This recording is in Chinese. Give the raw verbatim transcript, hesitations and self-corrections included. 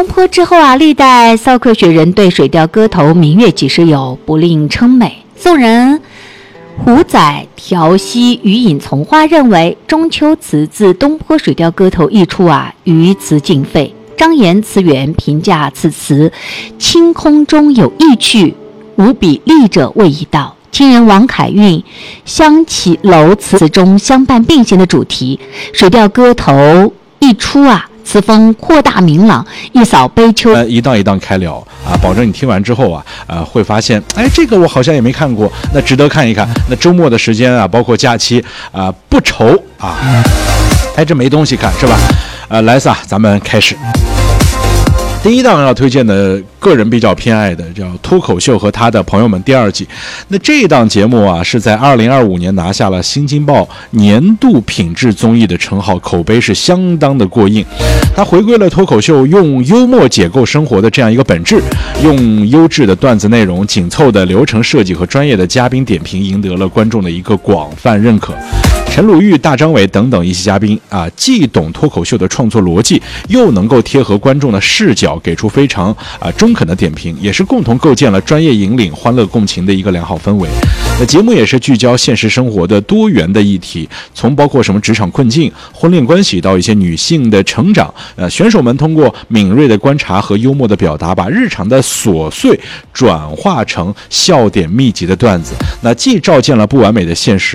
东坡之后啊，历代骚客学人对水调歌头明月几时有，不吝称美。宋人胡载调息余隐从花认为，中秋词自东坡水调歌头一出啊，余词尽废。张炎词源评价此词清空中有意趣，无比丽者谓一道。清人王凯运香绮楼词中相伴并行的主题，水调歌头一出啊，词风扩大明朗，一扫悲秋。 呃，一档一档开聊啊，保证你听完之后啊，呃，会发现，哎，这个我好像也没看过，那值得看一看。那周末的时间啊，包括假期啊，不愁啊，哎，这没东西看是吧？呃，来撒，咱们开始。第一档要推荐的，个人比较偏爱的叫《脱口秀和他的朋友们》第二季。那这一档节目啊，是在二零二五年拿下了《新京报》年度品质综艺的称号，口碑是相当的过硬。它回归了脱口秀用幽默解构生活的这样一个本质，用优质的段子内容、紧凑的流程设计和专业的嘉宾点评，赢得了观众的一个广泛认可。陈鲁豫、大张伟等等一些嘉宾啊，既懂脱口秀的创作逻辑，又能够贴合观众的视角，给出非常啊中肯的点评，也是共同构建了专业引领、欢乐共情的一个良好氛围。那节目也是聚焦现实生活的多元的议题，从包括什么职场困境、婚恋关系到一些女性的成长，呃，选手们通过敏锐的观察和幽默的表达，把日常的琐碎转化成笑点密集的段子，那既照见了不完美的现实。